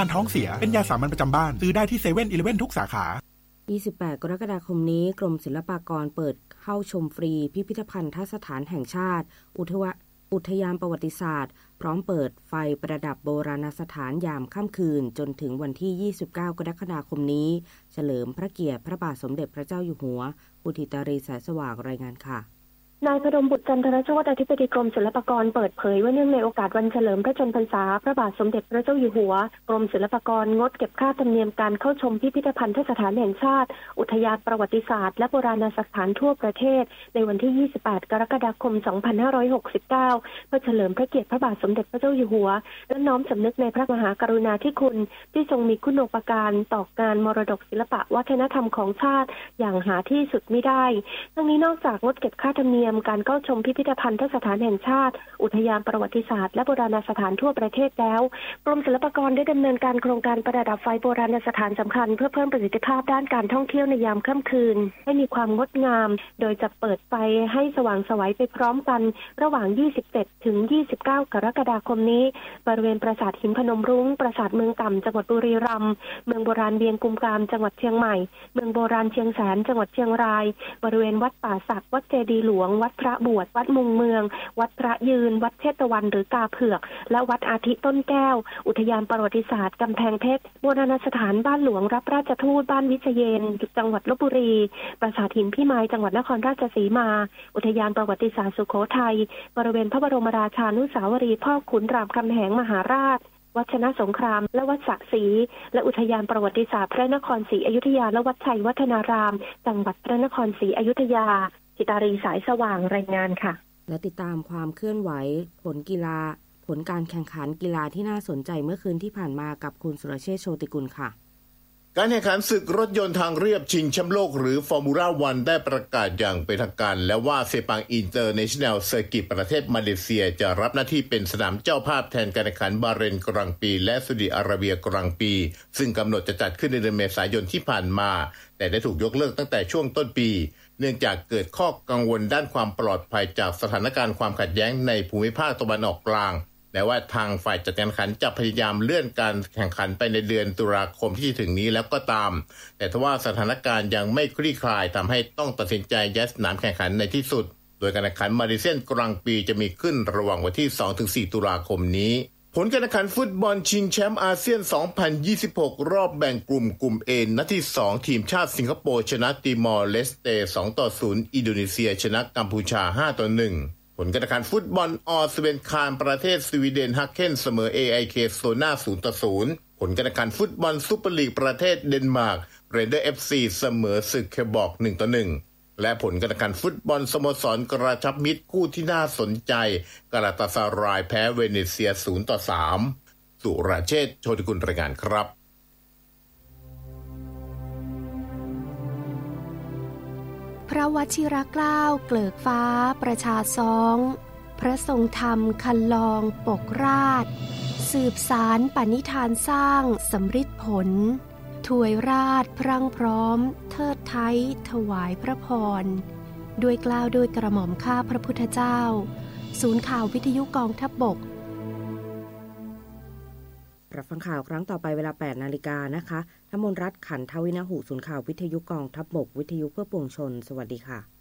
ภัณฑ์ท้องเสียเป็นยาสามัญประจำบ้านซื้อได้ที่ 7-Eleven ทุกสาขา 28 กรกฎาคมนี้กรมศิลปากรเปิดเข้าชมฟรีพิพิธภัณฑสถานแห่งชาติอุทยานประวัติศาสตร์พร้อมเปิดไฟประดับโบราณสถานยามค่ำคืนจนถึงวันที่29 กรกฎาคมนี้เฉลิมพระเกียรติพระบาทสมเด็จพระเจ้าอยู่หัวอุทิตรีสายสว่างรายงานค่ะนายพดลบุตรจันทรโชติอธิบดีกรมศิลปากรเปิดเผยว่าเนื่องในโอกาสวันเฉลิมพระชนมพรรษาพระบาทสมเด็จพระเจ้าอยู่หัวกรมศิลปากรงดเก็บค่าธรรมเนียมการเข้าชมพิพิธภัณฑสถานแห่งชาติอุทยานประวัติศาสตร์และโบราณสถานทั่วประเทศในวันที่28 กรกฎาคม 2569 เพื่อเฉลิมพระเกียรติพระบาทสมเด็จพระเจ้าอยู่หัวและน้อมสำนึกในพระมหากรุณาธิคุณที่ทรงมีคุณูปการต่องานมรดกศิลปะวัฒนธรรมของชาติอย่างหาที่สุดมิได้ทั้งนี้นอกจากงดเก็บค่าธรรมเนียมการเข้าชมพิพิธภัณฑสถานแห่งชาติอุทยานประวัติศาสตร์และโบราณสถานทั่วประเทศแล้วกรมศิลปากรได้ดำเนินการโครงการประดับไฟโบราณสถานสำคัญเพื่อเพิ่มประสิทธิภาพด้านการท่องเที่ยวในยามค่ำคืนให้มีความงดงามโดยจะเปิดไฟให้สว่างไสวไปพร้อมกันระหว่าง27 ถึง 29 กรกฎาคมนี้บริเวณปราสาทหินพนมรุ้งปราสาทเมืองต่ำจังหวัดบุรีรัมย์เมืองโบราณเวียงกุมกามจังหวัดเชียงใหม่เมืองโบราณเชียงแสนจังหวัดเชียงรายบริเวณวัดป่าสักวัดเจดีย์หลวงวัดพระบวชวัดมุงเมืองวัดพระยืนวัดเชตวันหรือกาเผือกและวัดอาทิต้นแก้วอุทยานประวัติศาสตร์กำแพงเพชรโบราณสถานบ้านหลวงรับราชทูตบ้านวิเชยนจังหวัดลพบุรีปราสาทหินพี่ไม้จังหวัดนครราชสีมาอุทยานประวัติศาสตร์สุโขทัยบริเวณพระบรมราชานุสาวรีย์พ่อขุนรามคำแหงมหาราชวัดชนะสงครามและวัดศักดิ์ศรีและอุทยานประวัติศาสตร์พระนครศรีอยุธยาและวัดชัยวัฒนารามจังหวัดพระนครศรีอยุธยาจิตารีสายสว่างรายงานค่ะและติดตามความเคลื่อนไหวผลการแข่งขันกีฬาที่น่าสนใจเมื่อคืนที่ผ่านมากับคุณสุรเชษฐ์โชติกุลค่ะการแข่งขันศึกรถยนต์ทางเรียบชิงแชมป์โลกหรือฟอร์มูล่าวันได้ประกาศอย่างเป็นทางการและว่าเซปังอินเตอร์เนชั่นแนลเซอร์กิตประเทศมาเลเซียจะรับหน้าที่เป็นสนามเจ้าภาพแทนการแข่งขันบาห์เรนกลางปีและซาอุดิอาระเบียกลางปีซึ่งกำหนดจะจัดขึ้นในเดือนเมษายนที่ผ่านมาแต่ได้ถูกยกเลิกตั้งแต่ช่วงต้นปีเนื่องจากเกิดข้อกังวลด้านความปลอดภัยจากสถานการณ์ความขัดแย้งในภูมิภาคตะวันออกกลางแต่ว่าทางฝ่ายจัดการแข่งขันจะพยายามเลื่อนการแข่งขันไปในเดือนตุลาคมที่ถึงนี้แล้วก็ตามแต่ทว่าสถานการณ์ยังไม่คลี่คลายทำให้ต้องตัดสินใจย้ายสนามแข่งขันในที่สุดโดยการแข่งขันมาเลเซียนกลางปีจะมีขึ้นระหว่างวันที่ 2-4 ตุลาคมนี้ผลการแข่งขันฟุตบอลชิงแชมป์อาเซียน 2026 รอบแบ่งกลุ่ม A นัดที่ 2 ทีมชาติสิงคโปร์ชนะติมอร์เลสเต 2-0 อินโดนีเซียชนะกัมพูชา 5-1 ผลการแข่งขันฟุตบอลออสเวนคานประเทศสวีเดนฮักเคนเสมอ AIK โซน่า 0-0 ผลการแข่งขันฟุตบอลซุปเปอร์ลีกประเทศเดนมาร์กเรนเดอร์ FC เสมอสึกเคบอก 1-1 และผลการแข่งขันฟุตบอลสโมสรกระชับมิตรคู่ที่น่าสนใจกาลาตาซารายแพ้เวเนเซีย 0-3 สุรเชษฐ์โชติกุลรายงานครับพระวชิรเกล้าเกลิกฟ้าประชาซ้องพระทรงธรรมคันลองปกราชสืบสารปณิธานสร้างสำฤทธิผลถวยราชพรั่งพร้อมเทิดไท้ถวายพระพรด้วยเกล้าด้วยกระหม่อมข้าพระพุทธเจ้าศูนย์ข่าววิทยุกองทัพบกรับฟังข่าวครั้งต่อไปเวลา 8 นาฬิกานะคะธมนรัตน์ขันทวินหุศูนย์ข่าววิทยุกองทัพบกวิทยุเพื่อปวงชนสวัสดีค่ะ